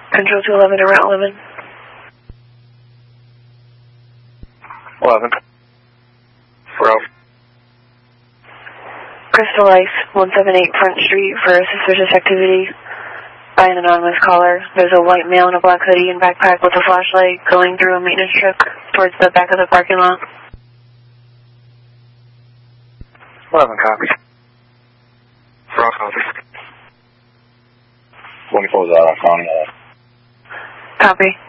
Control 211 to Route 11. 11. Route. Crystal Life, 178 Front Street for suspicious activity by an anonymous caller. There's a white male in a black hoodie and backpack with a flashlight going through a maintenance truck towards the back of the parking lot. 11 copies. Route copy. 24 is out, I'm calling. Copy.